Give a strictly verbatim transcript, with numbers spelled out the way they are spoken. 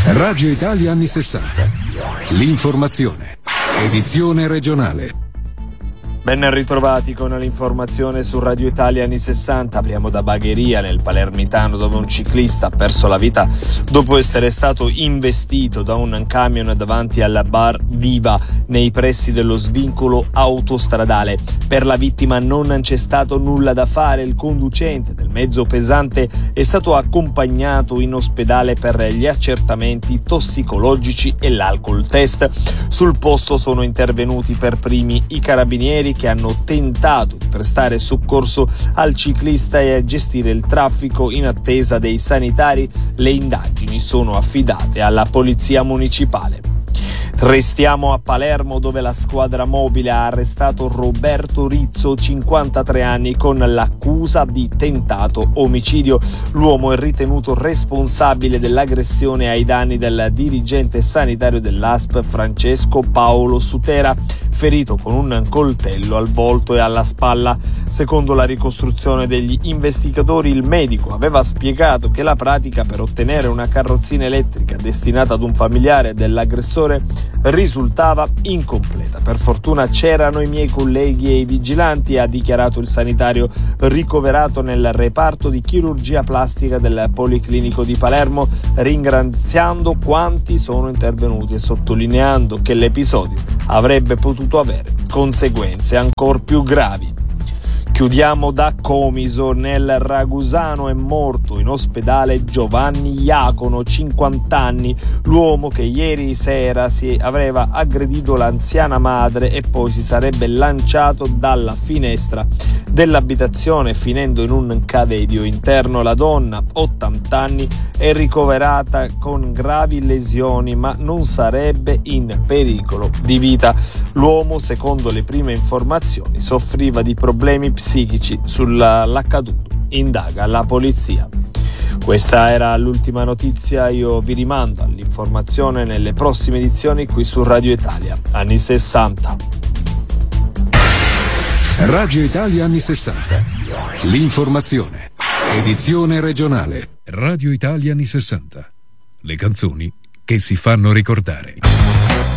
Radio Italia anni sessanta. L'informazione. Edizione regionale. Ben ritrovati con l'informazione su Radio Italia anni sessanta. Apriamo da Bagheria, nel Palermitano, dove un ciclista ha perso la vita dopo essere stato investito da un camion davanti alla bar Viva nei pressi dello svincolo autostradale. Per la vittima non c'è stato nulla da fare. Il conducente del mezzo pesante è stato accompagnato in ospedale per gli accertamenti tossicologici e l'alcol test. Sul posto sono intervenuti per primi i carabinieri, che hanno tentato di prestare soccorso al ciclista e a gestire il traffico in attesa dei sanitari. Le indagini sono affidate alla polizia municipale. Restiamo a Palermo, dove la squadra mobile ha arrestato Roberto Rizzo, cinquantatré anni, con l'accusa di tentato omicidio. L'uomo è ritenuto responsabile dell'aggressione ai danni del dirigente sanitario dell'A S P Francesco Paolo Sutera, ferito con un coltello al volto e alla spalla. Secondo la ricostruzione degli investigatori, il medico aveva spiegato che la pratica per ottenere una carrozzina elettrica destinata ad un familiare dell'aggressore risultava incompleta. Per fortuna c'erano i miei colleghi e i vigilanti, ha dichiarato il sanitario ricoverato nel reparto di chirurgia plastica del Policlinico di Palermo, ringraziando quanti sono intervenuti e sottolineando che l'episodio avrebbe potuto avere conseguenze ancor più gravi. Chiudiamo da Comiso. Nel Ragusano è morto in ospedale Giovanni Iacono, cinquanta anni, l'uomo che ieri sera si aveva aggredito l'anziana madre e poi si sarebbe lanciato dalla finestra dell'abitazione finendo in un cavedio interno. La donna, ottanta anni, è ricoverata con gravi lesioni ma non sarebbe in pericolo di vita. L'uomo, secondo le prime informazioni, soffriva di problemi psichici. Sull'accaduto indaga la polizia. Questa era l'ultima notizia. Io vi rimando all'informazione nelle prossime edizioni qui su Radio Italia anni sessanta. Radio Italia anni sessanta. L'informazione. Edizione regionale. Radio Italia anni sessanta. Le canzoni che si fanno ricordare.